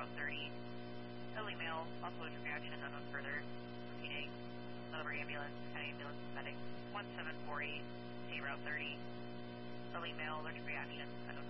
Route 30. Elderly male, possible allergic reaction, unknown further. Repeating, delivery ambulance, county ambulance, medic 1748, State Route 30. Elderly male, allergic reaction, unknown